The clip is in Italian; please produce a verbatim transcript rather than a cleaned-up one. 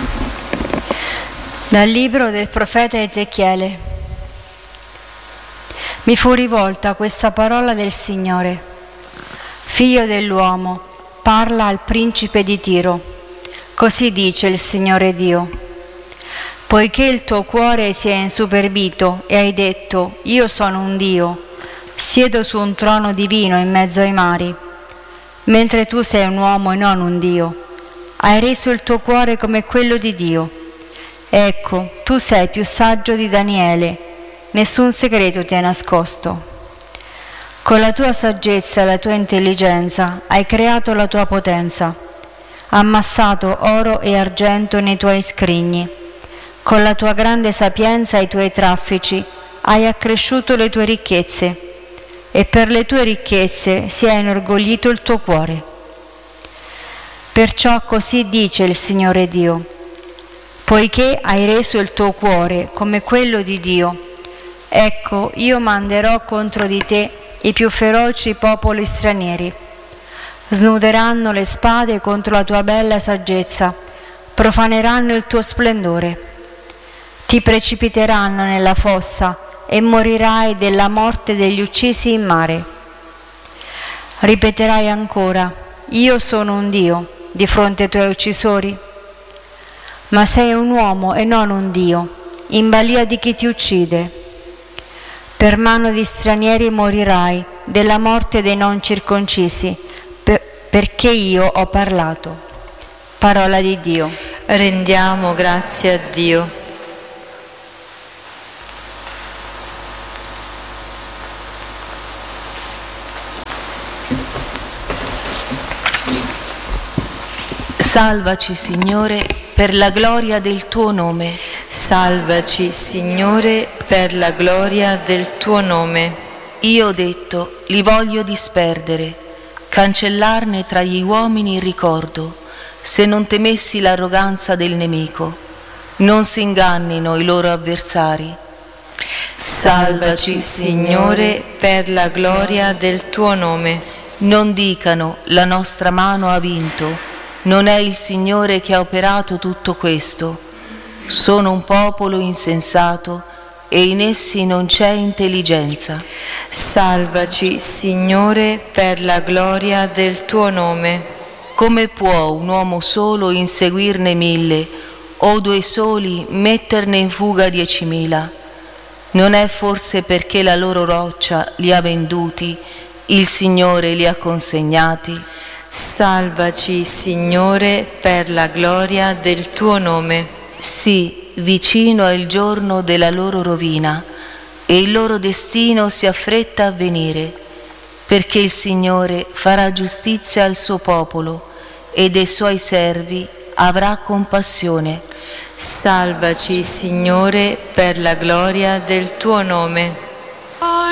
Dal libro del profeta Ezechiele. Mi fu rivolta questa parola del Signore: Figlio dell'uomo, parla al principe di Tiro. Così dice il Signore Dio: poiché il tuo cuore si è insuperbito e hai detto: io sono un Dio, siedo su un trono divino in mezzo ai mari, mentre tu sei un uomo e non un Dio, hai reso il tuo cuore come quello di Dio. Ecco, tu sei più saggio di Daniele, nessun segreto ti è nascosto. Con la tua saggezza e la tua intelligenza hai creato la tua potenza, ammassato oro e argento nei tuoi scrigni. Con la tua grande sapienza e i tuoi traffici hai accresciuto le tue ricchezze, e per le tue ricchezze si è inorgoglito il tuo cuore. Perciò così dice il Signore Dio: poiché hai reso il tuo cuore come quello di Dio, ecco, io manderò contro di te i più feroci popoli stranieri. Snuderanno le spade contro la tua bella saggezza, profaneranno il tuo splendore. Ti precipiteranno nella fossa e morirai della morte degli uccisi in mare. Ripeterai ancora: io sono un Dio, di fronte ai tuoi uccisori? Ma sei un uomo e non un Dio, in balia di chi ti uccide. Per mano di stranieri morirai della morte dei non circoncisi, per, perché io ho parlato. Parola di Dio. Rendiamo grazie a Dio. Salvaci, Signore, per la gloria del tuo nome. Salvaci, Signore, per la gloria del tuo nome. Io ho detto: li voglio disperdere, cancellarne tra gli uomini il ricordo, se non temessi l'arroganza del nemico. Non si ingannino i loro avversari. Salvaci, Signore, per la gloria del tuo nome. Non dicano: la nostra mano ha vinto. Non è il Signore che ha operato tutto questo. Sono un popolo insensato e in essi non c'è intelligenza. Salvaci, Signore, per la gloria del tuo nome. Come può un uomo solo inseguirne mille, o due soli metterne in fuga diecimila? Non è forse perché la loro roccia li ha venduti, il Signore li ha consegnati? Salvaci, Signore, per la gloria del tuo nome. Sì, vicino è il giorno della loro rovina, e il loro destino si affretta a venire, perché il Signore farà giustizia al suo popolo, e dei suoi servi avrà compassione. Salvaci, Signore, per la gloria del tuo nome.